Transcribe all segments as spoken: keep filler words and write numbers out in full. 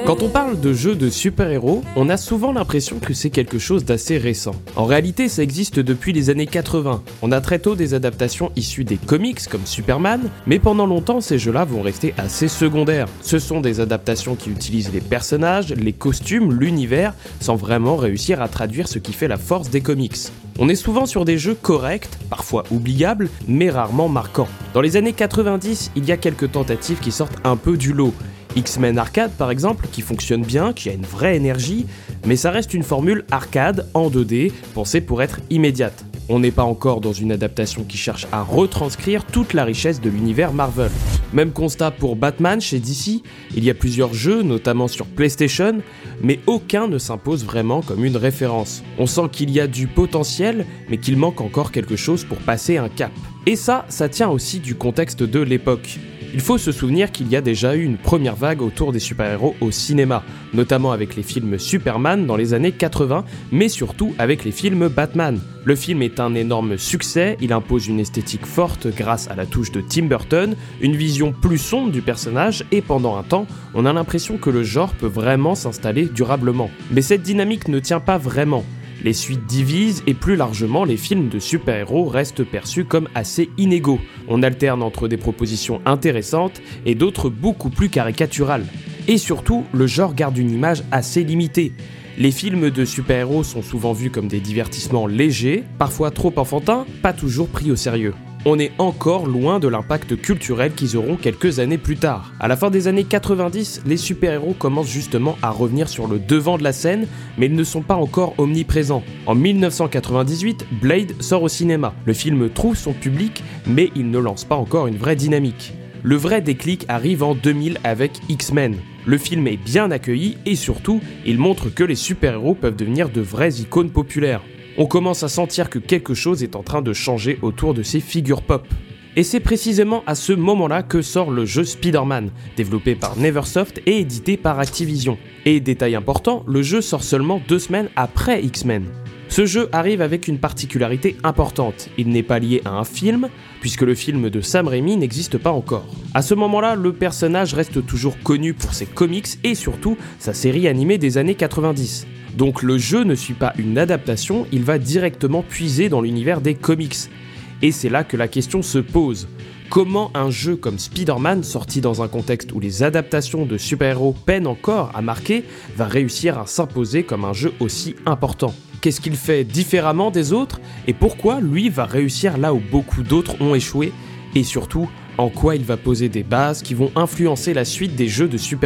Quand on parle de jeux de super-héros, on a souvent l'impression que c'est quelque chose d'assez récent. En réalité, ça existe depuis les années quatre-vingts. On a très tôt des adaptations issues des comics comme Superman, mais pendant longtemps, ces jeux-là vont rester assez secondaires. Ce sont des adaptations qui utilisent les personnages, les costumes, l'univers, sans vraiment réussir à traduire ce qui fait la force des comics. On est souvent sur des jeux corrects, parfois oubliables, mais rarement marquants. Dans les années quatre-vingt-dix, il y a quelques tentatives qui sortent un peu du lot. X-Men Arcade par exemple, qui fonctionne bien, qui a une vraie énergie, mais ça reste une formule arcade en deux D, pensée pour être immédiate. On n'est pas encore dans une adaptation qui cherche à retranscrire toute la richesse de l'univers Marvel. Même constat pour Batman chez D C, il y a plusieurs jeux, notamment sur PlayStation, mais aucun ne s'impose vraiment comme une référence. On sent qu'il y a du potentiel, mais qu'il manque encore quelque chose pour passer un cap. Et ça, ça tient aussi du contexte de l'époque. Il faut se souvenir qu'il y a déjà eu une première vague autour des super-héros au cinéma, notamment avec les films Superman dans les années quatre-vingts, mais surtout avec les films Batman. Le film est un énorme succès, il impose une esthétique forte grâce à la touche de Tim Burton, une vision plus sombre du personnage, et pendant un temps, on a l'impression que le genre peut vraiment s'installer durablement. Mais cette dynamique ne tient pas vraiment. Les suites divisent et plus largement les films de super-héros restent perçus comme assez inégaux. On alterne entre des propositions intéressantes et d'autres beaucoup plus caricaturales. Et surtout, le genre garde une image assez limitée. Les films de super-héros sont souvent vus comme des divertissements légers, parfois trop enfantins, pas toujours pris au sérieux. On est encore loin de l'impact culturel qu'ils auront quelques années plus tard. À la fin des années quatre-vingt-dix, les super-héros commencent justement à revenir sur le devant de la scène, mais ils ne sont pas encore omniprésents. En dix-neuf cent quatre-vingt-dix-huit, Blade sort au cinéma. Le film trouve son public, mais il ne lance pas encore une vraie dynamique. Le vrai déclic arrive en deux mille avec X-Men. Le film est bien accueilli et surtout, il montre que les super-héros peuvent devenir de vraies icônes populaires. On commence à sentir que quelque chose est en train de changer autour de ces figures pop. Et c'est précisément à ce moment-là que sort le jeu Spider-Man, développé par Neversoft et édité par Activision. Et détail important, le jeu sort seulement deux semaines après X-Men. Ce jeu arrive avec une particularité importante, il n'est pas lié à un film, puisque le film de Sam Raimi n'existe pas encore. À ce moment-là, le personnage reste toujours connu pour ses comics et surtout sa série animée des années quatre-vingt-dix. Donc le jeu ne suit pas une adaptation, il va directement puiser dans l'univers des comics. Et c'est là que la question se pose. Comment un jeu comme Spider-Man, sorti dans un contexte où les adaptations de super-héros peinent encore à marquer, va réussir à s'imposer comme un jeu aussi important ? Qu'est-ce qu'il fait différemment des autres ? Et pourquoi lui va réussir là où beaucoup d'autres ont échoué ? Et surtout, en quoi il va poser des bases qui vont influencer la suite des jeux de super-héros ?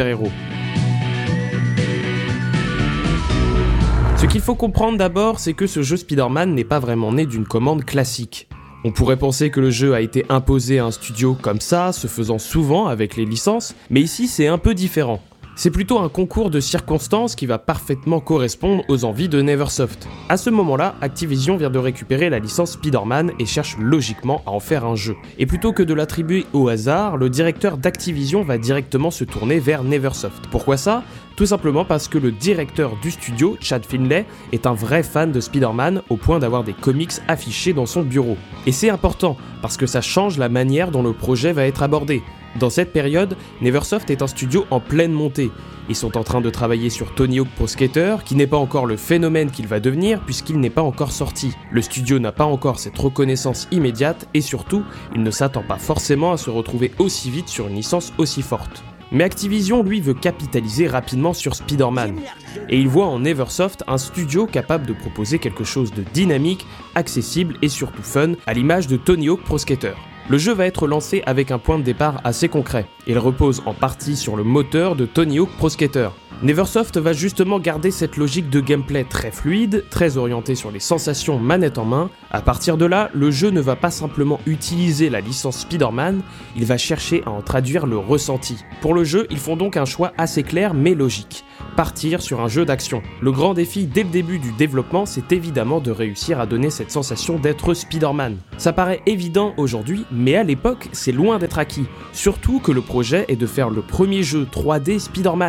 Ce qu'il faut comprendre d'abord, c'est que ce jeu Spider-Man n'est pas vraiment né d'une commande classique. On pourrait penser que le jeu a été imposé à un studio comme ça, se faisant souvent avec les licences, mais ici c'est un peu différent. C'est plutôt un concours de circonstances qui va parfaitement correspondre aux envies de Neversoft. À ce moment-là, Activision vient de récupérer la licence Spider-Man et cherche logiquement à en faire un jeu. Et plutôt que de l'attribuer au hasard, le directeur d'Activision va directement se tourner vers Neversoft. Pourquoi ça ? Tout simplement parce que le directeur du studio, Chad Finlay, est un vrai fan de Spider-Man au point d'avoir des comics affichés dans son bureau. Et c'est important, parce que ça change la manière dont le projet va être abordé. Dans cette période, Neversoft est un studio en pleine montée. Ils sont en train de travailler sur Tony Hawk Pro Skater, qui n'est pas encore le phénomène qu'il va devenir puisqu'il n'est pas encore sorti. Le studio n'a pas encore cette reconnaissance immédiate et surtout, il ne s'attend pas forcément à se retrouver aussi vite sur une licence aussi forte. Mais Activision, lui, veut capitaliser rapidement sur Spider-Man. Et il voit en Neversoft un studio capable de proposer quelque chose de dynamique, accessible et surtout fun, à l'image de Tony Hawk Pro Skater. Le jeu va être lancé avec un point de départ assez concret. Il repose en partie sur le moteur de Tony Hawk Pro Skater. Neversoft va justement garder cette logique de gameplay très fluide, très orientée sur les sensations manette en main. À partir de là, le jeu ne va pas simplement utiliser la licence Spider-Man, il va chercher à en traduire le ressenti. Pour le jeu, ils font donc un choix assez clair mais logique. Partir sur un jeu d'action. Le grand défi dès le début du développement, c'est évidemment de réussir à donner cette sensation d'être Spider-Man. Ça paraît évident aujourd'hui, mais à l'époque, c'est loin d'être acquis. Surtout que le projet est de faire le premier jeu trois D Spider-Man.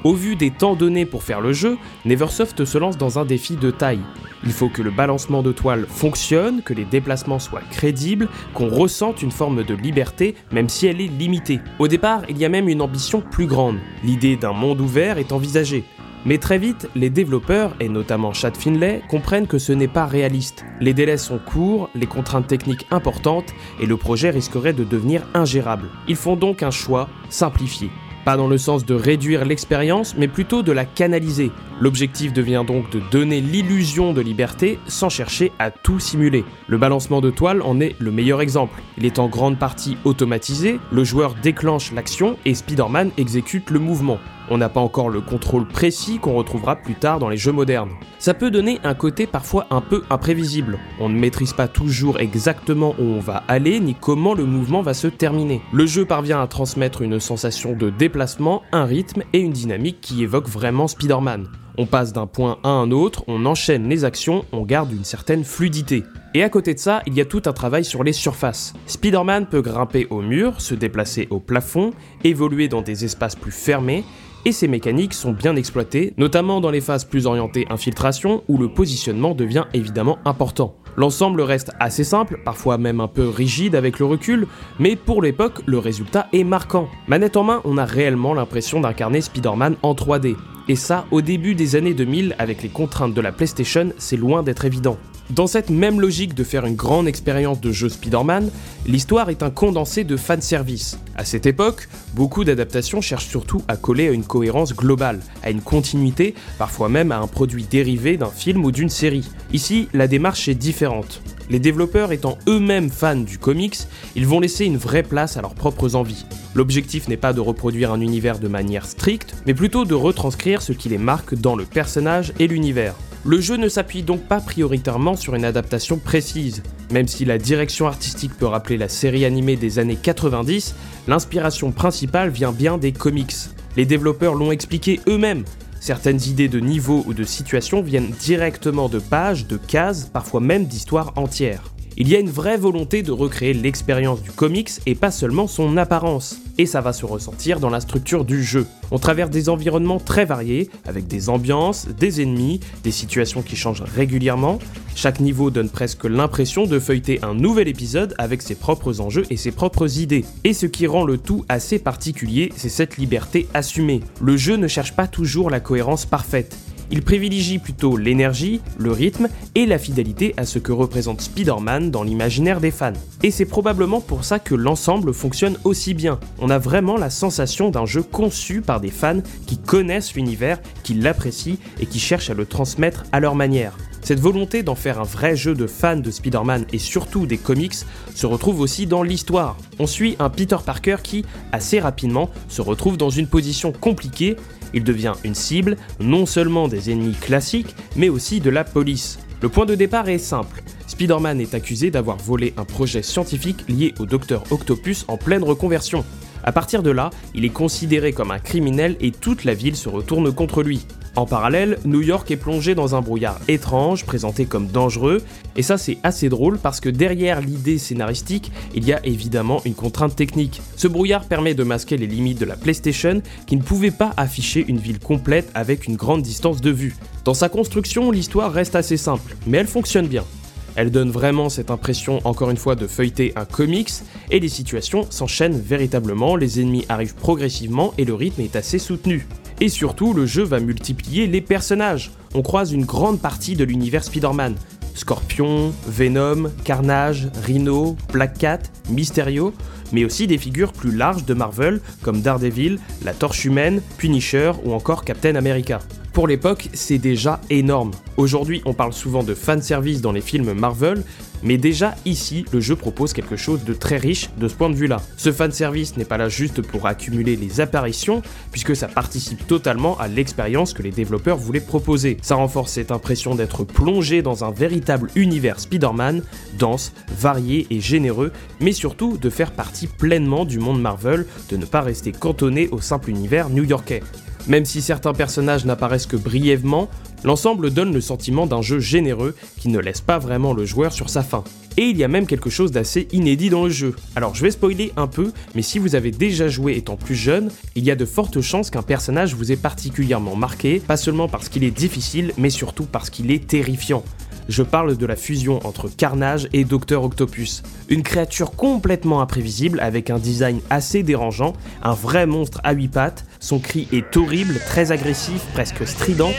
Au vu des temps donnés pour faire le jeu, Neversoft se lance dans un défi de taille. Il faut que le balancement de toile fonctionne, que les déplacements soient crédibles, qu'on ressente une forme de liberté, même si elle est limitée. Au départ, il y a même une ambition plus grande. L'idée d'un monde ouvert est envisagée. Mais très vite, les développeurs, et notamment Chad Finlay, comprennent que ce n'est pas réaliste. Les délais sont courts, les contraintes techniques importantes, et le projet risquerait de devenir ingérable. Ils font donc un choix, simplifié. Pas dans le sens de réduire l'expérience, mais plutôt de la canaliser. L'objectif devient donc de donner l'illusion de liberté sans chercher à tout simuler. Le balancement de toile en est le meilleur exemple. Il est en grande partie automatisé, le joueur déclenche l'action et Spider-Man exécute le mouvement. On n'a pas encore le contrôle précis qu'on retrouvera plus tard dans les jeux modernes. Ça peut donner un côté parfois un peu imprévisible. On ne maîtrise pas toujours exactement où on va aller ni comment le mouvement va se terminer. Le jeu parvient à transmettre une sensation de déplacement, un rythme et une dynamique qui évoquent vraiment Spider-Man. On passe d'un point à un autre, on enchaîne les actions, on garde une certaine fluidité. Et à côté de ça, il y a tout un travail sur les surfaces. Spider-Man peut grimper au mur, se déplacer au plafond, évoluer dans des espaces plus fermés, et ces mécaniques sont bien exploitées, notamment dans les phases plus orientées infiltration, où le positionnement devient évidemment important. L'ensemble reste assez simple, parfois même un peu rigide avec le recul, mais pour l'époque, le résultat est marquant. Manette en main, on a réellement l'impression d'incarner Spider-Man en trois D. Et ça, au début des années deux mille, avec les contraintes de la PlayStation, c'est loin d'être évident. Dans cette même logique de faire une grande expérience de jeu Spider-Man, l'histoire est un condensé de fanservice. À cette époque, beaucoup d'adaptations cherchent surtout à coller à une cohérence globale, à une continuité, parfois même à un produit dérivé d'un film ou d'une série. Ici, la démarche est différente. Les développeurs étant eux-mêmes fans du comics, ils vont laisser une vraie place à leurs propres envies. L'objectif n'est pas de reproduire un univers de manière stricte, mais plutôt de retranscrire ce qui les marque dans le personnage et l'univers. Le jeu ne s'appuie donc pas prioritairement sur une adaptation précise. Même si la direction artistique peut rappeler la série animée des années quatre-vingt-dix, l'inspiration principale vient bien des comics. Les développeurs l'ont expliqué eux-mêmes. Certaines idées de niveau ou de situation viennent directement de pages, de cases, parfois même d'histoires entières. Il y a une vraie volonté de recréer l'expérience du comics et pas seulement son apparence. Et ça va se ressentir dans la structure du jeu. On traverse des environnements très variés, avec des ambiances, des ennemis, des situations qui changent régulièrement. Chaque niveau donne presque l'impression de feuilleter un nouvel épisode avec ses propres enjeux et ses propres idées. Et ce qui rend le tout assez particulier, c'est cette liberté assumée. Le jeu ne cherche pas toujours la cohérence parfaite. Il privilégie plutôt l'énergie, le rythme et la fidélité à ce que représente Spider-Man dans l'imaginaire des fans. Et c'est probablement pour ça que l'ensemble fonctionne aussi bien. On a vraiment la sensation d'un jeu conçu par des fans qui connaissent l'univers, qui l'apprécient et qui cherchent à le transmettre à leur manière. Cette volonté d'en faire un vrai jeu de fans de Spider-Man et surtout des comics se retrouve aussi dans l'histoire. On suit un Peter Parker qui, assez rapidement, se retrouve dans une position compliquée. Il devient une cible, non seulement des ennemis classiques, mais aussi de la police. Le point de départ est simple. Spider-Man est accusé d'avoir volé un projet scientifique lié au docteur Octopus en pleine reconversion. À partir de là, il est considéré comme un criminel et toute la ville se retourne contre lui. En parallèle, New York est plongé dans un brouillard étrange, présenté comme dangereux, et ça c'est assez drôle parce que derrière l'idée scénaristique, il y a évidemment une contrainte technique. Ce brouillard permet de masquer les limites de la PlayStation qui ne pouvait pas afficher une ville complète avec une grande distance de vue. Dans sa construction, l'histoire reste assez simple, mais elle fonctionne bien. Elle donne vraiment cette impression, encore une fois, de feuilleter un comics, et les situations s'enchaînent véritablement, les ennemis arrivent progressivement et le rythme est assez soutenu. Et surtout, le jeu va multiplier les personnages. On croise une grande partie de l'univers Spider-Man. Scorpion, Venom, Carnage, Rhino, Black Cat, Mysterio, mais aussi des figures plus larges de Marvel comme Daredevil, la Torche Humaine, Punisher ou encore Captain America. Pour l'époque, c'est déjà énorme. Aujourd'hui, on parle souvent de fanservice dans les films Marvel, mais déjà ici, le jeu propose quelque chose de très riche de ce point de vue-là. Ce fanservice n'est pas là juste pour accumuler les apparitions, puisque ça participe totalement à l'expérience que les développeurs voulaient proposer. Ça renforce cette impression d'être plongé dans un véritable univers Spider-Man, dense, varié et généreux, mais surtout de faire partie pleinement du monde Marvel, de ne pas rester cantonné au simple univers new-yorkais. Même si certains personnages n'apparaissent que brièvement, l'ensemble donne le sentiment d'un jeu généreux qui ne laisse pas vraiment le joueur sur sa faim. Et il y a même quelque chose d'assez inédit dans le jeu. Alors je vais spoiler un peu, mais si vous avez déjà joué étant plus jeune, il y a de fortes chances qu'un personnage vous ait particulièrement marqué, pas seulement parce qu'il est difficile, mais surtout parce qu'il est terrifiant. Je parle de la fusion entre Carnage et docteur Octopus. Une créature complètement imprévisible avec un design assez dérangeant, un vrai monstre à huit pattes, son cri est horrible, très agressif, presque strident,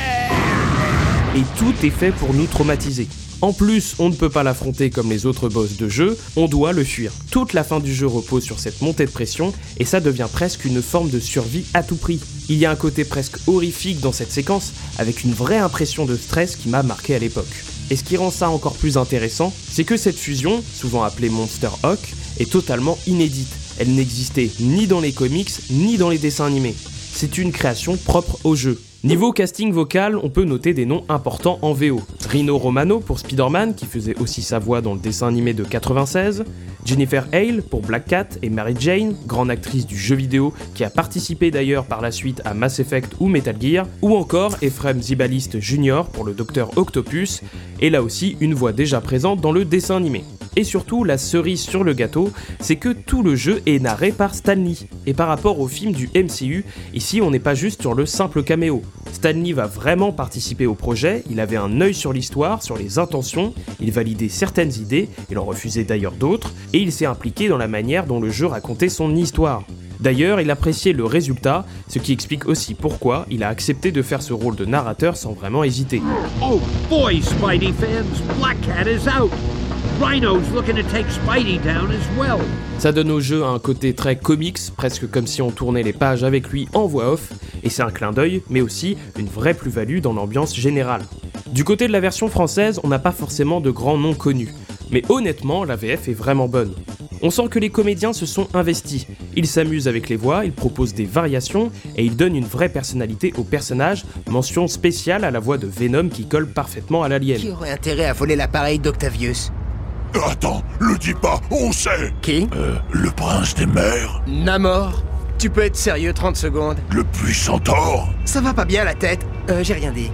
et tout est fait pour nous traumatiser. En plus, on ne peut pas l'affronter comme les autres boss de jeu, on doit le fuir. Toute la fin du jeu repose sur cette montée de pression, et ça devient presque une forme de survie à tout prix. Il y a un côté presque horrifique dans cette séquence, avec une vraie impression de stress qui m'a marqué à l'époque. Et ce qui rend ça encore plus intéressant, c'est que cette fusion, souvent appelée Monster Hawk, est totalement inédite. Elle n'existait ni dans les comics, ni dans les dessins animés. C'est une création propre au jeu. Niveau casting vocal, on peut noter des noms importants en V O. Rino Romano pour Spider-Man, qui faisait aussi sa voix dans le dessin animé de quatre-vingt-seize, Jennifer Hale pour Black Cat et Mary Jane, grande actrice du jeu vidéo qui a participé d'ailleurs par la suite à Mass Effect ou Metal Gear, ou encore Ephraim Zibalist Junior pour le docteur Octopus, et là aussi une voix déjà présente dans le dessin animé. Et surtout, la cerise sur le gâteau, c'est que tout le jeu est narré par Stan Lee. Et par rapport au film du M C U, ici on n'est pas juste sur le simple caméo. Stan Lee va vraiment participer au projet, il avait un œil sur l'histoire, sur les intentions, il validait certaines idées, il en refusait d'ailleurs d'autres, et il s'est impliqué dans la manière dont le jeu racontait son histoire. D'ailleurs, il appréciait le résultat, ce qui explique aussi pourquoi il a accepté de faire ce rôle de narrateur sans vraiment hésiter. Oh boy, Spidey fans, Black Cat is out! Rhino's looking to take Spidey down as well. Ça donne au jeu un côté très comics, presque comme si on tournait les pages avec lui en voix off, et c'est un clin d'œil, mais aussi une vraie plus-value dans l'ambiance générale. Du côté de la version française, on n'a pas forcément de grands noms connus, mais honnêtement, la V F est vraiment bonne. On sent que les comédiens se sont investis, ils s'amusent avec les voix, ils proposent des variations, et ils donnent une vraie personnalité au personnage, mention spéciale à la voix de Venom qui colle parfaitement à l'alien. Qui aurait intérêt à voler l'appareil d'Octavius ? Attends, le dis pas, on sait. Qui ? Euh, le prince des mers, Namor ? Tu peux être sérieux trente secondes ? le puissant Thor, Ça va pas bien la tête ? Euh, j'ai rien dit.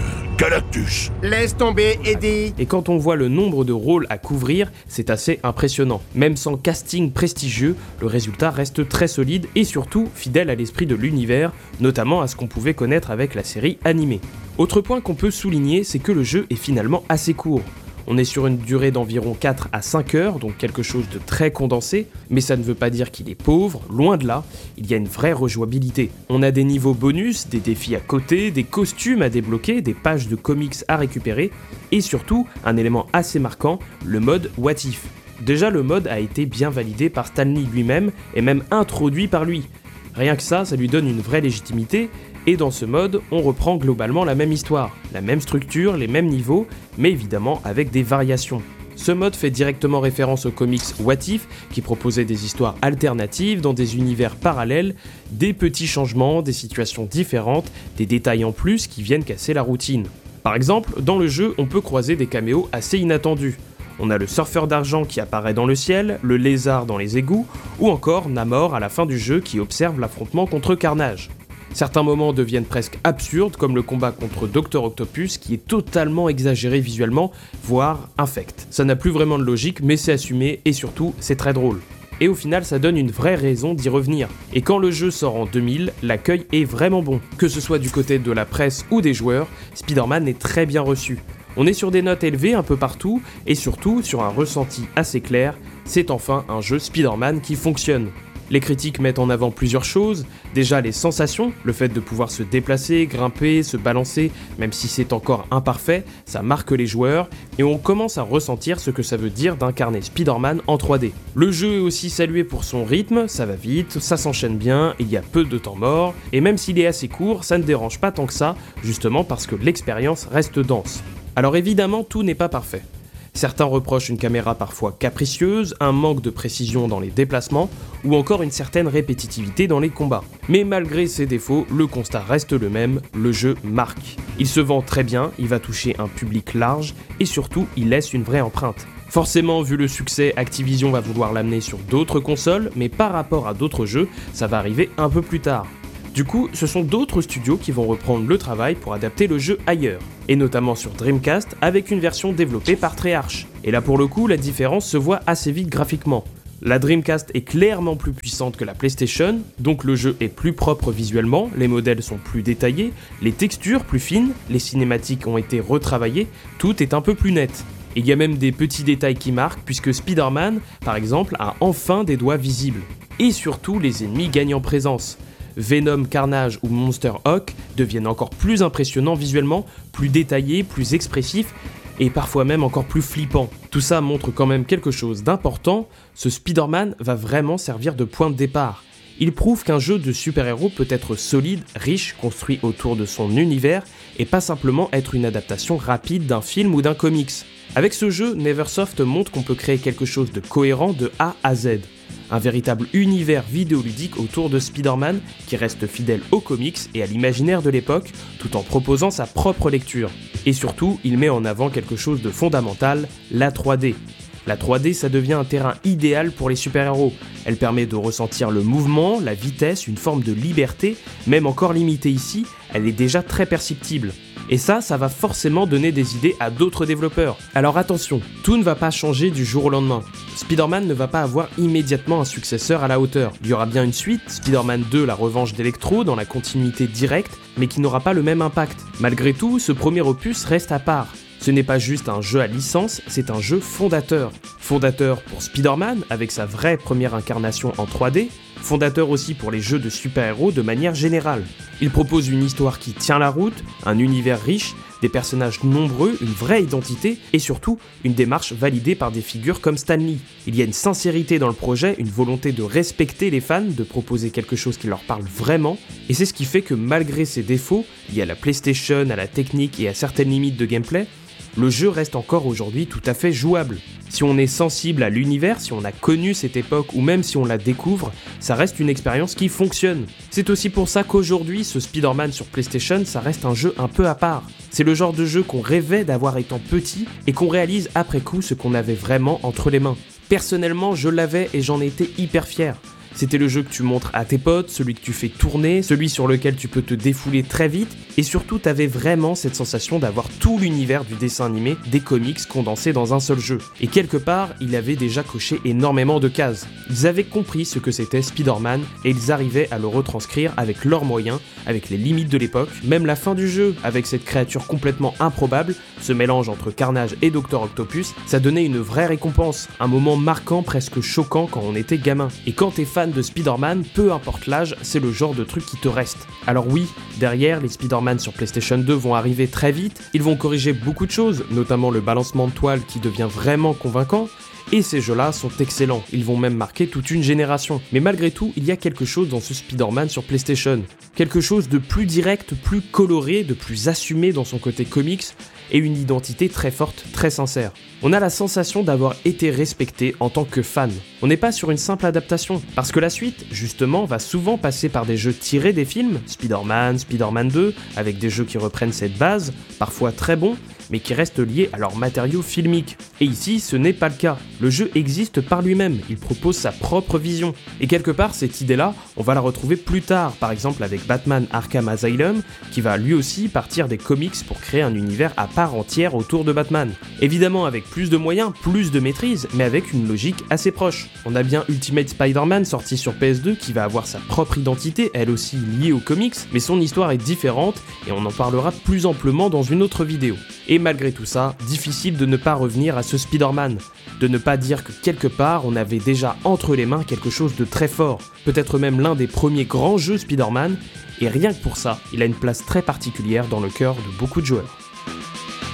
Galactus. Laisse tomber, Eddie. Et quand on voit le nombre de rôles à couvrir, c'est assez impressionnant. Même sans casting prestigieux, le résultat reste très solide et surtout fidèle à l'esprit de l'univers, notamment à ce qu'on pouvait connaître avec la série animée. Autre point qu'on peut souligner, c'est que le jeu est finalement assez court. On est sur une durée d'environ quatre à cinq heures, donc quelque chose de très condensé, mais ça ne veut pas dire qu'il est pauvre, loin de là, il y a une vraie rejouabilité. On a des niveaux bonus, des défis à côté, des costumes à débloquer, des pages de comics à récupérer, et surtout, un élément assez marquant, le mode What If. Déjà le mode a été bien validé par Stan Lee lui-même, et même introduit par lui. Rien que ça, ça lui donne une vraie légitimité, et dans ce mode, on reprend globalement la même histoire, la même structure, les mêmes niveaux, mais évidemment avec des variations. Ce mode fait directement référence aux comics What If, qui proposaient des histoires alternatives dans des univers parallèles, des petits changements, des situations différentes, des détails en plus qui viennent casser la routine. Par exemple, dans le jeu, on peut croiser des caméos assez inattendus. On a le surfeur d'argent qui apparaît dans le ciel, le lézard dans les égouts, ou encore Namor à la fin du jeu qui observe l'affrontement contre Carnage. Certains moments deviennent presque absurdes, comme le combat contre docteur Octopus qui est totalement exagéré visuellement, voire infect. Ça n'a plus vraiment de logique, mais c'est assumé et surtout, c'est très drôle. Et au final, ça donne une vraie raison d'y revenir. Et quand le jeu sort en deux mille, l'accueil est vraiment bon. Que ce soit du côté de la presse ou des joueurs, Spider-Man est très bien reçu. On est sur des notes élevées un peu partout, et surtout sur un ressenti assez clair, c'est enfin un jeu Spider-Man qui fonctionne. Les critiques mettent en avant plusieurs choses, déjà les sensations, le fait de pouvoir se déplacer, grimper, se balancer, même si c'est encore imparfait, ça marque les joueurs, et on commence à ressentir ce que ça veut dire d'incarner Spider-Man en trois D. Le jeu est aussi salué pour son rythme, ça va vite, ça s'enchaîne bien, il y a peu de temps mort, et même s'il est assez court, ça ne dérange pas tant que ça, justement parce que l'expérience reste dense. Alors évidemment, tout n'est pas parfait. Certains reprochent une caméra parfois capricieuse, un manque de précision dans les déplacements, ou encore une certaine répétitivité dans les combats. Mais malgré ces défauts, le constat reste le même, le jeu marque. Il se vend très bien, il va toucher un public large, et surtout, il laisse une vraie empreinte. Forcément, vu le succès, Activision va vouloir l'amener sur d'autres consoles, mais par rapport à d'autres jeux, ça va arriver un peu plus tard. Du coup, ce sont d'autres studios qui vont reprendre le travail pour adapter le jeu ailleurs, et notamment sur Dreamcast avec une version développée par Treyarch. Et là pour le coup, la différence se voit assez vite graphiquement. La Dreamcast est clairement plus puissante que la PlayStation, donc le jeu est plus propre visuellement, les modèles sont plus détaillés, les textures plus fines, les cinématiques ont été retravaillées, tout est un peu plus net. Et il y a même des petits détails qui marquent, puisque Spider-Man, par exemple, a enfin des doigts visibles. Et surtout, les ennemis gagnent en présence. Venom, Carnage ou Monster Hawk deviennent encore plus impressionnants visuellement, plus détaillés, plus expressifs, et parfois même encore plus flippants. Tout ça montre quand même quelque chose d'important, ce Spider-Man va vraiment servir de point de départ. Il prouve qu'un jeu de super-héros peut être solide, riche, construit autour de son univers, et pas simplement être une adaptation rapide d'un film ou d'un comics. Avec ce jeu, Neversoft montre qu'on peut créer quelque chose de cohérent de A à Z. Un véritable univers vidéoludique autour de Spider-Man qui reste fidèle aux comics et à l'imaginaire de l'époque, tout en proposant sa propre lecture. Et surtout, il met en avant quelque chose de fondamental, la trois D. La trois D, ça devient un terrain idéal pour les super-héros. Elle permet de ressentir le mouvement, la vitesse, une forme de liberté, même encore limitée ici, elle est déjà très perceptible. Et ça, ça va forcément donner des idées à d'autres développeurs. Alors attention, tout ne va pas changer du jour au lendemain. Spider-Man ne va pas avoir immédiatement un successeur à la hauteur. Il y aura bien une suite, Spider-Man deux, la revanche d'Electro, dans la continuité directe, mais qui n'aura pas le même impact. Malgré tout, ce premier opus reste à part. Ce n'est pas juste un jeu à licence, c'est un jeu fondateur. Fondateur pour Spider-Man, avec sa vraie première incarnation en trois D, fondateur aussi pour les jeux de super-héros de manière générale. Il propose une histoire qui tient la route, un univers riche, des personnages nombreux, une vraie identité et surtout une démarche validée par des figures comme Stan Lee. Il y a une sincérité dans le projet, une volonté de respecter les fans, de proposer quelque chose qui leur parle vraiment, et c'est ce qui fait que malgré ses défauts, liés à la PlayStation, à la technique et à certaines limites de gameplay, le jeu reste encore aujourd'hui tout à fait jouable. Si on est sensible à l'univers, si on a connu cette époque ou même si on la découvre, ça reste une expérience qui fonctionne. C'est aussi pour ça qu'aujourd'hui, ce Spider-Man sur PlayStation, ça reste un jeu un peu à part. C'est le genre de jeu qu'on rêvait d'avoir étant petit et qu'on réalise après coup ce qu'on avait vraiment entre les mains. Personnellement, je l'avais et j'en étais hyper fier. C'était le jeu que tu montres à tes potes, celui que tu fais tourner, celui sur lequel tu peux te défouler très vite, et surtout t'avais vraiment cette sensation d'avoir tout l'univers du dessin animé, des comics condensés dans un seul jeu. Et quelque part, il avait déjà coché énormément de cases. Ils avaient compris ce que c'était Spider-Man, et ils arrivaient à le retranscrire avec leurs moyens, avec les limites de l'époque, même la fin du jeu, avec cette créature complètement improbable, ce mélange entre Carnage et Docteur Octopus, ça donnait une vraie récompense, un moment marquant, presque choquant quand on était gamin. Et quand t'es fan de Spider-Man, peu importe l'âge, c'est le genre de truc qui te reste. Alors oui, derrière, les Spider-Man sur PlayStation deux vont arriver très vite, ils vont corriger beaucoup de choses, notamment le balancement de toile qui devient vraiment convaincant, et ces jeux-là sont excellents, ils vont même marquer toute une génération. Mais malgré tout, il y a quelque chose dans ce Spider-Man sur PlayStation. Quelque chose de plus direct, plus coloré, de plus assumé dans son côté comics, et une identité très forte, très sincère. On a la sensation d'avoir été respecté en tant que fan. On n'est pas sur une simple adaptation, parce que la suite, justement, va souvent passer par des jeux tirés des films, Spider-Man, Spider-Man deux, avec des jeux qui reprennent cette base, parfois très bons, mais qui restent liés à leur matériau filmique. Et ici, ce n'est pas le cas. Le jeu existe par lui-même, il propose sa propre vision. Et quelque part, cette idée-là, on va la retrouver plus tard, par exemple avec Batman Arkham Asylum, qui va lui aussi partir des comics pour créer un univers à part entière autour de Batman. Évidemment avec plus de moyens, plus de maîtrise, mais avec une logique assez proche. On a bien Ultimate Spider-Man sorti sur P S deux qui va avoir sa propre identité, elle aussi liée aux comics, mais son histoire est différente et on en parlera plus amplement dans une autre vidéo. Et malgré tout ça, difficile de ne pas revenir à ce Spider-Man, de ne pas dire que quelque part on avait déjà entre les mains quelque chose de très fort, peut-être même l'un des premiers grands jeux Spider-Man, et rien que pour ça, il a une place très particulière dans le cœur de beaucoup de joueurs.